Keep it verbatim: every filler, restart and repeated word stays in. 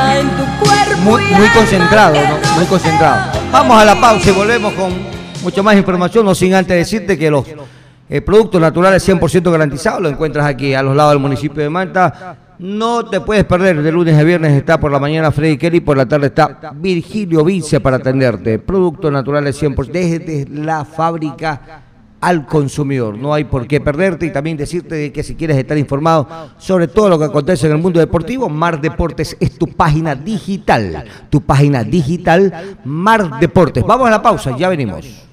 Muy, muy concentrado, ¿no? Muy concentrado. Vamos a la pausa y volvemos con mucha más información, no sin antes decirte que los eh, productos naturales cien por ciento garantizados lo encuentras aquí a los lados del municipio de Manta. No te puedes perder, de lunes a viernes está por la mañana Freddy Kelly, por la tarde está Virgilio Vice para atenderte. Productos naturales cien por ciento, desde la fábrica al consumidor. No hay por qué perderte y también decirte que si quieres estar informado sobre todo lo que acontece en el mundo deportivo, Mar Deportes es tu página digital. Tu página digital, Mar Deportes. Vamos a la pausa, ya venimos.